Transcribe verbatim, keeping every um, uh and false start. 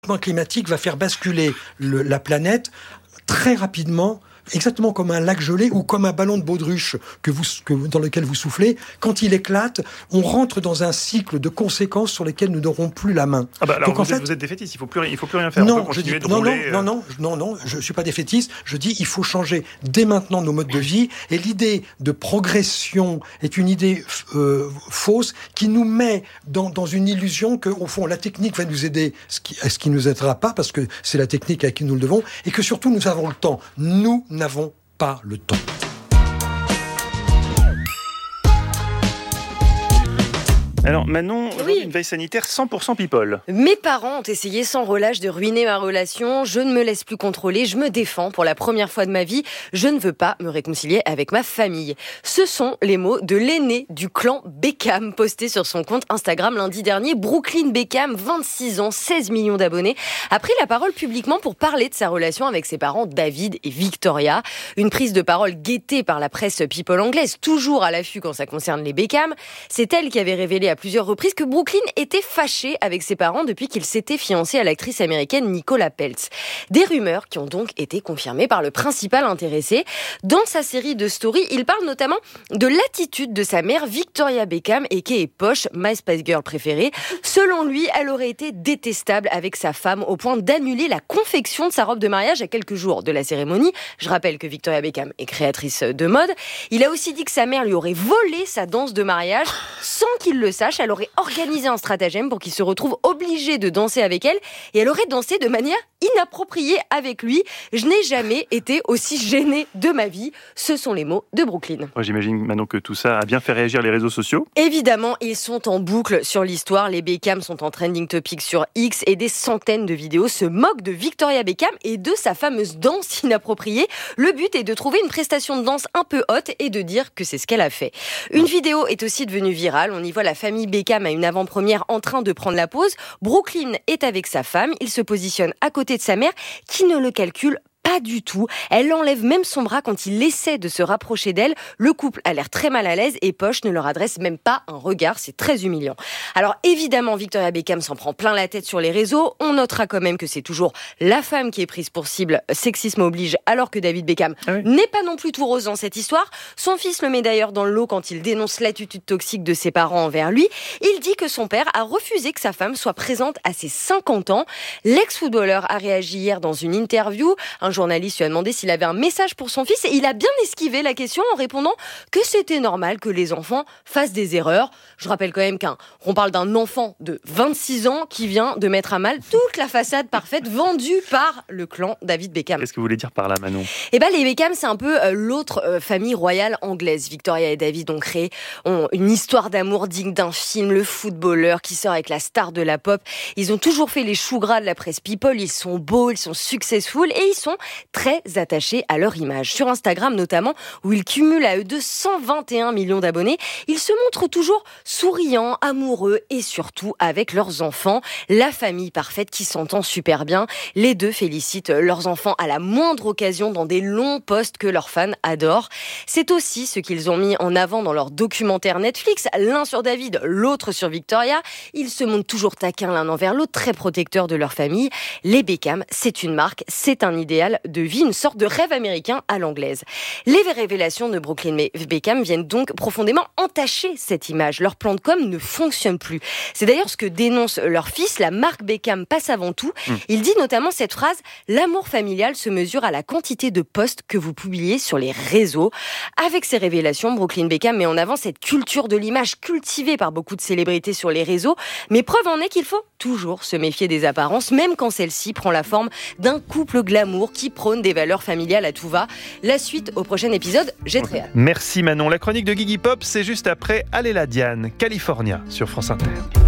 réchauffement climatique va faire basculer le, la planète très rapidement, exactement comme un lac gelé ou comme un ballon de baudruche que vous, que, dans lequel vous soufflez. Quand il éclate, on rentre dans un cycle de conséquences sur lesquelles nous n'aurons plus la main. Ah bah alors Donc, vous, en fait, êtes, vous êtes défaitiste, il ne faut, faut plus rien faire. Non, on peut continuer je dis, de non, rouler, non, non, non, non, non, je ne suis pas défaitiste. Je dis il faut changer dès maintenant nos modes de vie. Et l'idée de progression est une idée euh, fausse qui nous met dans, dans une illusion que, au fond, la technique va nous aider, ce qui ne ce qui nous aidera pas, parce que c'est la technique à qui nous le devons, et que surtout nous avons le temps. Nous n'avons pas le temps. Alors Manon, Oui. une veille sanitaire cent pour cent people. Mes parents ont essayé sans relâche de ruiner ma relation. Je ne me laisse plus contrôler, je me défends pour la première fois de ma vie. Je ne veux pas me réconcilier avec ma famille. Ce sont les mots de l'aîné du clan Beckham, posté sur son compte Instagram lundi dernier. Brooklyn Beckham, vingt-six ans, seize millions d'abonnés, a pris la parole publiquement pour parler de sa relation avec ses parents David et Victoria. Une prise de parole guettée par la presse people anglaise, toujours à l'affût quand ça concerne les Beckham. C'est elle qui avait révélé à plusieurs reprises que Brooklyn était fâché avec ses parents depuis qu'il s'était fiancé à l'actrice américaine Nicola Peltz. Des rumeurs qui ont donc été confirmées par le principal intéressé. Dans sa série de stories, il parle notamment de l'attitude de sa mère Victoria Beckham, aka Posh, My Spice Girl préférée. Selon lui, elle aurait été détestable avec sa femme au point d'annuler la confection de sa robe de mariage à quelques jours de la cérémonie. Je rappelle que Victoria Beckham est créatrice de mode. Il a aussi dit que sa mère lui aurait volé sa danse de mariage sans qu'il le sache. Elle aurait organisé un stratagème pour qu'il se retrouve obligé de danser avec elle et elle aurait dansé de manière inappropriée avec lui. Je n'ai jamais été aussi gênée de ma vie. Ce sont les mots de Brooklyn. Moi, j'imagine maintenant que tout ça a bien fait réagir les réseaux sociaux. Évidemment, ils sont en boucle sur l'histoire. Les Beckham sont en trending topic sur X et des centaines de vidéos se moquent de Victoria Beckham et de sa fameuse danse inappropriée. Le but est de trouver une prestation de danse un peu haute et de dire que c'est ce qu'elle a fait. Une vidéo est aussi devenue virale. On y voit la famille Beckham à une avant-première en train de prendre la pause. Brooklyn est avec sa femme. Il se positionne à côté de sa mère qui ne le calcule pas du tout. Elle enlève même son bras quand il essaie de se rapprocher d'elle. Le couple a l'air très mal à l'aise et Posh ne leur adresse même pas un regard. C'est très humiliant. Alors évidemment, Victoria Beckham s'en prend plein la tête sur les réseaux. On notera quand même que c'est toujours la femme qui est prise pour cible. Sexisme oblige, alors que David Beckham ah oui. n'est pas non plus tout rose dans cette histoire. Son fils le met d'ailleurs dans le lot quand il dénonce l'attitude toxique de ses parents envers lui. Il dit que son père a refusé que sa femme soit présente à ses cinquante ans. L'ex-footballeur a réagi hier dans une interview. Un journaliste lui a demandé s'il avait un message pour son fils et il a bien esquivé la question en répondant que c'était normal que les enfants fassent des erreurs. Je rappelle quand même qu'on parle d'un enfant de vingt-six ans qui vient de mettre à mal toute la façade parfaite vendue par le clan David Beckham. Qu'est-ce que vous voulez dire par là, Manon ? Eh ben, les Beckham, c'est un peu euh, l'autre euh, famille royale anglaise. Victoria et David ont créé ont une histoire d'amour digne d'un film, le footballeur qui sort avec la star de la pop. Ils ont toujours fait les choux gras de la presse people. Ils sont beaux, ils sont successful et ils sont très attachés à leur image. Sur Instagram notamment, où ils cumulent à eux deux cent vingt et un millions d'abonnés, ils se montrent toujours souriants, amoureux et surtout avec leurs enfants. La famille parfaite qui s'entend super bien. Les deux félicitent leurs enfants à la moindre occasion dans des longs posts que leurs fans adorent. C'est aussi ce qu'ils ont mis en avant dans leur documentaire Netflix, l'un sur David, l'autre sur Victoria. Ils se montrent toujours taquins l'un envers l'autre, très protecteurs de leur famille. Les Beckham, c'est une marque, c'est un idéal de vie, une sorte de rêve américain à l'anglaise. Les révélations de Brooklyn Beckham viennent donc profondément entacher cette image. Leur plan de com ne fonctionne plus. C'est d'ailleurs ce que dénonce leur fils. La marque Beckham passe avant tout. Mmh. Il dit notamment cette phrase « L'amour familial se mesure à la quantité de posts que vous publiez sur les réseaux ». Avec ces révélations, Brooklyn Beckham met en avant cette culture de l'image cultivée par beaucoup de célébrités sur les réseaux. Mais preuve en est qu'il faut toujours se méfier des apparences, même quand celle-ci prend la forme d'un couple glamour qui prône des valeurs familiales à tout va. La suite au prochain épisode, j'ai très hâte. Merci Manon. La chronique de Guigui Pop, c'est juste après Allez la Diane, California, sur France Inter.